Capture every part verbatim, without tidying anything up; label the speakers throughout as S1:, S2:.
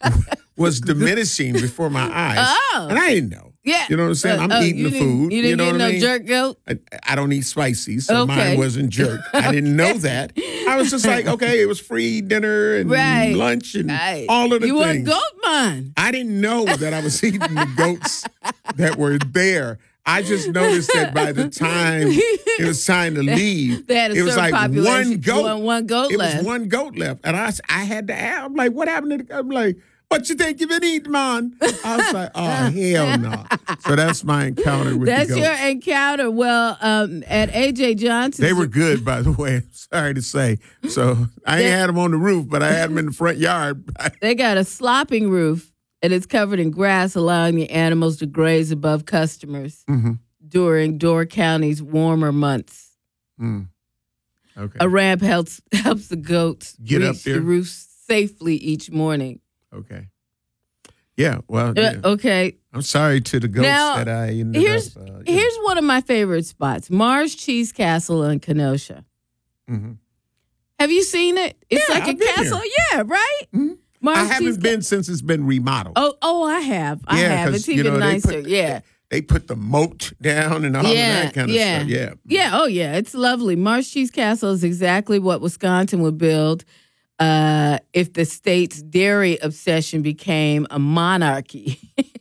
S1: was diminishing before my eyes.
S2: Oh.
S1: And I didn't know.
S2: Yeah.
S1: You know what I'm saying? I'm
S2: Uh, oh,
S1: eating
S2: you
S1: the
S2: didn't-
S1: food.
S2: You didn't
S1: you know
S2: get
S1: what
S2: no
S1: I mean?
S2: jerk goat?
S1: I, I don't eat spicy, so
S2: Okay.
S1: mine wasn't jerk. I didn't know that. I was just like, okay, it was free dinner and
S2: Right.
S1: lunch and
S2: Right.
S1: all of the
S2: you
S1: things.
S2: want goat man?
S1: I didn't know that I was eating the goats that were there. I just noticed that by the time it was time to leave,
S2: They had a
S1: it was
S2: certain
S1: like
S2: population,
S1: one goat.
S2: one- one goat
S1: it
S2: left.
S1: was one goat left. And I, I had to ask, I'm like, what happened to the goat? I'm like, what you think you been eating, man? I was like, oh, hell no. So that's my encounter with
S2: That's
S1: the goats.
S2: your encounter. Well, um, at A J Johnson's.
S1: They were good, by the way. I'm sorry to say. So I ain't had them on the roof, but I had them in the front yard.
S2: They got a slopping roof, and it's covered in grass, allowing the animals to graze above customers
S1: Mm-hmm.
S2: during Door County's warmer months.
S1: Mm. Okay.
S2: A ramp helps helps the goats
S1: Get
S2: reach
S1: up there.
S2: the roof safely each morning.
S1: Okay. Yeah, well,
S2: Uh,
S1: yeah.
S2: okay,
S1: I'm sorry to the goats
S2: Now,
S1: that I ended
S2: here's
S1: up. Uh, yeah.
S2: here's one of my favorite spots: Mars Cheese Castle in Kenosha.
S1: Mhm.
S2: Have you seen it? It's
S1: Yeah,
S2: like a
S1: I've been
S2: castle. Yeah, right.
S1: Mhm.
S2: Mars
S1: I haven't
S2: Cheese
S1: been since it's been remodeled.
S2: Oh, oh, I have. I
S1: Yeah,
S2: have.
S1: 'cause,
S2: It's
S1: you
S2: even
S1: know, they
S2: nicer.
S1: put-
S2: yeah.
S1: They put the moat down and all
S2: Yeah,
S1: of that kind of
S2: yeah.
S1: stuff. Yeah.
S2: Yeah, oh yeah, it's lovely. Mars Cheese Castle is exactly what Wisconsin would build uh, if the state's dairy obsession became a monarchy.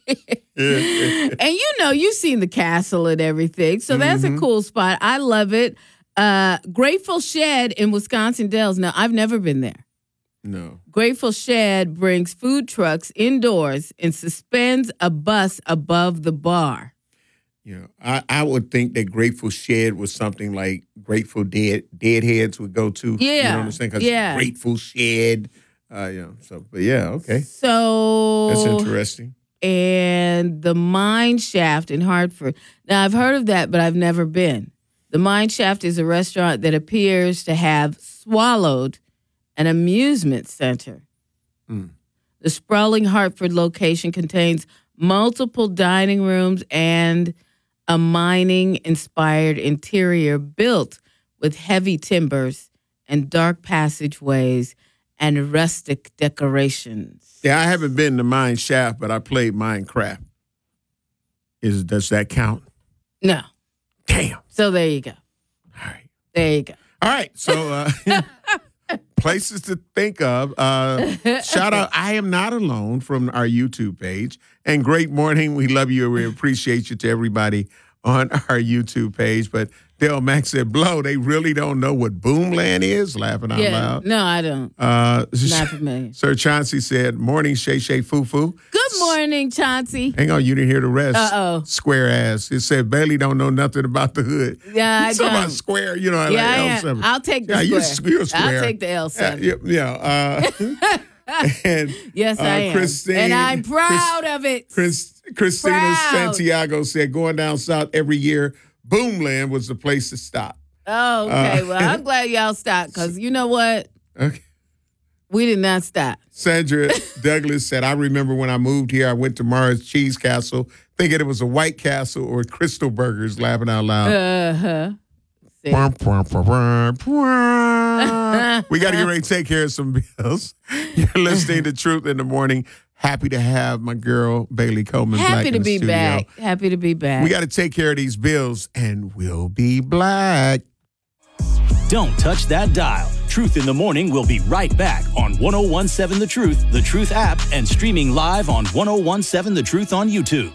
S2: And you know, you've seen the castle and everything, so that's
S1: Mm-hmm.
S2: a cool spot. I love it. Uh, Grateful Shed in Wisconsin Dells. Now, I've never been there.
S1: No.
S2: Grateful Shed brings food trucks indoors and suspends a bus above the bar.
S1: You know, I, I would think that Grateful Shed was something like Grateful Dead Deadheads would go to. You
S2: Yeah,
S1: know what I'm saying? 'Cause
S2: yeah.
S1: Grateful Shed. Uh, you know, so, but yeah, okay.
S2: So
S1: That's interesting.
S2: And the Mine Shaft in Hartford. Now, I've heard of that, but I've never been. The Mine Shaft is a restaurant that appears to have swallowed an amusement center.
S1: Mm.
S2: The sprawling Hartford location contains multiple dining rooms and a mining-inspired interior built with heavy timbers and dark passageways and rustic decorations.
S1: Yeah, I haven't been to Mine Shaft, but I played Minecraft. Is does that count?
S2: No.
S1: Damn.
S2: So there you go.
S1: All right.
S2: There you go.
S1: All right. So uh, places to think of. Uh, shout out, I Am Not Alone from our YouTube page. And great morning. We love you. We appreciate you to everybody on our YouTube page. But Dale Mack said, Blow, they really don't know what Boomland is? Laughing out
S2: Yeah.
S1: loud.
S2: No, I don't.
S1: Uh,
S2: Not familiar.
S1: Sir Chauncey said, morning, Shay Shay Foo Foo.
S2: Good morning, Chauncey.
S1: Hang on, you didn't hear the rest.
S2: Uh-oh.
S1: Square ass. It said Bailey don't know nothing about the hood.
S2: Yeah, I
S1: So
S2: don't.
S1: about square, you know,
S2: Yeah,
S1: like
S2: I
S1: L
S2: am.
S1: seven.
S2: I'll take the
S1: yeah, you're,
S2: square.
S1: you're square.
S2: I'll take the L seven.
S1: Yeah, yeah, uh, and
S2: Yes,
S1: uh,
S2: I am.
S1: Christine,
S2: and I'm proud
S1: Chris,
S2: of it.
S1: Chris, Christina
S2: Proud.
S1: Santiago said going down south every year, Boomland was the place to stop.
S2: Oh, okay.
S1: Uh,
S2: well, I'm glad y'all stopped because you know what?
S1: Okay.
S2: We did not stop.
S1: Sandra Douglas said, I remember when I moved here, I went to Mars Cheese Castle, thinking it was a White Castle or Crystal Burgers, laughing out loud.
S2: Uh-huh. See.
S1: Bwah, bwah, bwah, bwah, bwah. We got to get ready to take care of some bills. You're listening to Truth in the Morning. Happy to have my girl, Bailey Coleman, Black
S2: Happy
S1: in
S2: to
S1: the
S2: be
S1: studio.
S2: back. Happy to be back.
S1: We got to take care of these bills, and we'll be black.
S3: Don't touch that dial. Truth in the Morning will be right back on ten seventeen The Truth, The Truth app, and streaming live on ten seventeen The Truth on YouTube.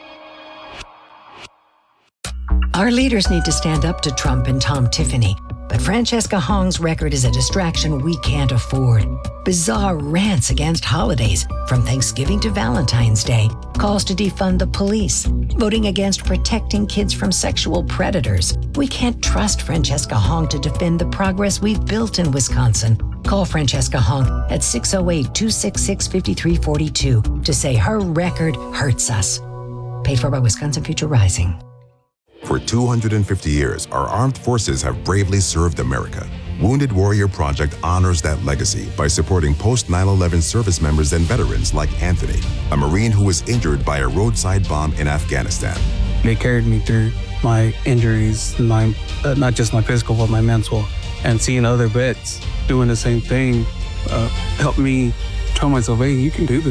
S4: Our leaders need to stand up to Trump and Tom Tiffany, but Francesca Hong's record is a distraction we can't afford. Bizarre rants against holidays, from Thanksgiving to Valentine's Day, calls to defund the police, voting against protecting kids from sexual predators. We can't trust Francesca Hong to defend the progress we've built in Wisconsin. Call Francesca Hong at six oh eight, two six six, five three four two to say her record hurts us. Paid for by Wisconsin Future Rising.
S5: For two hundred fifty years, our armed forces have bravely served America. Wounded Warrior Project honors that legacy by supporting post nine eleven service members and veterans like Anthony, a Marine who was injured by a roadside bomb in Afghanistan.
S6: They carried me through my injuries, my uh, not just my physical, but my mental. And seeing other vets doing the same thing uh, helped me tell myself, hey, you can do this.